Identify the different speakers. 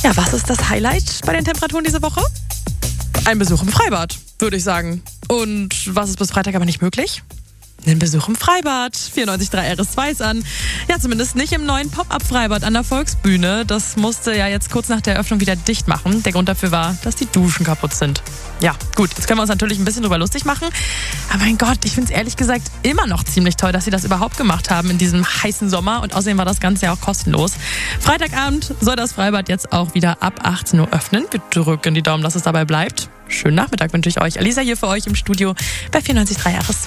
Speaker 1: Ja, was ist das Highlight bei den Temperaturen diese Woche? Ein Besuch im Freibad, würde ich sagen. Und was ist bis Freitag aber nicht möglich? Ein Besuch im Freibad. 94.3 RS2 ist an. Ja, zumindest nicht im neuen Pop-Up-Freibad an der Volksbühne. Das musste ja jetzt kurz nach der Eröffnung wieder dicht machen. Der Grund dafür war, dass die Duschen kaputt sind. Ja, gut, jetzt können wir uns natürlich ein bisschen drüber lustig machen. Aber mein Gott, ich finde es ehrlich gesagt immer noch ziemlich toll, dass sie das überhaupt gemacht haben in diesem heißen Sommer. Und außerdem war das Ganze ja auch kostenlos. Freitagabend soll das Freibad jetzt auch wieder ab 18 Uhr öffnen. Wir drücken die Daumen, dass es dabei bleibt. Schönen Nachmittag wünsche ich euch. Alisa hier für euch im Studio bei 94.3 RS2.